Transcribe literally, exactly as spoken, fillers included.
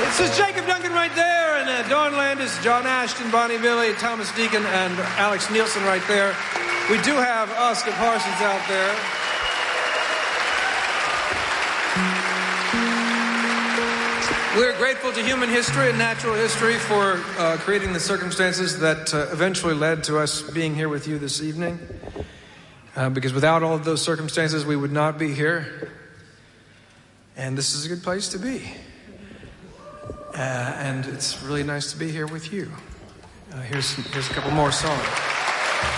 This is Jacob Duncan right there, and uh, Dawn Landis, John Ashton, Bonnie Billy, Thomas Deacon, and Alex Nielsen right there. We do have Oscar Parsons out there. We're grateful to human history and natural history for uh, creating the circumstances that uh, eventually led to us being here with you this evening. Uh, because without all of those circumstances, we would not be here. And this is a good place to be. Uh, and it's really nice to be here with you. Uh, here's, here's a couple more songs.